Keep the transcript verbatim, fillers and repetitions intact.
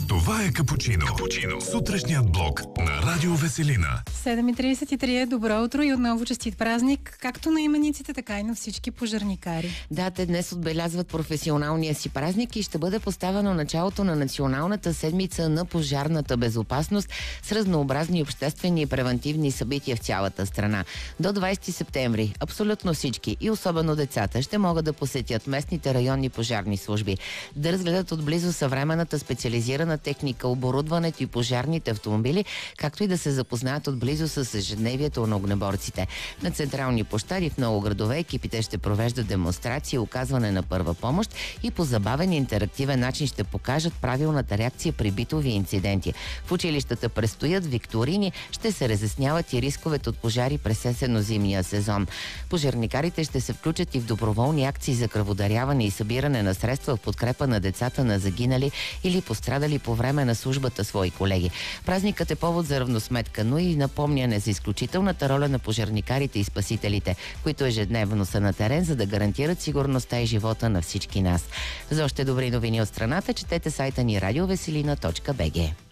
Това е Капучино. Капучино. Сутрешният блок на Радио Веселина. седем и тридесет и три е добро утро и отново честит празник, както на имениците, така и на всички пожарникари. Да, те днес отбелязват професионалния си празник и ще бъде поставено началото на Националната седмица на пожарната безопасност с разнообразни обществени и превентивни събития в цялата страна. До двадесети септември абсолютно всички и особено децата ще могат да посетят местните районни пожарни служби, да разгледат отблизо съвременната специализирана техника, оборудването и пожарните автомобили, както и да се запознаят отблизо с ежедневието на огнеборците. На централни площади в много градове екипите ще провеждат демонстрации, оказване на първа помощ и по забавен и интерактивен начин ще покажат правилната реакция при битови инциденти. В училищата предстоят викторини, ще се разясняват и рисковете от пожари през есенно-зимния сезон. Пожарникарите ще се включат и в доброволни акции за кръводаряване и събиране на средства в подкрепа на децата на загинали или пострадали по време на службата свои колеги. Празникът е повод за равносметка, но и напомняне за изключителната роля на пожарникарите и спасителите, които ежедневно са на терен, за да гарантират сигурността и живота на всички нас. За още добри новини от страната четете сайта ни радиовеселина точка бг.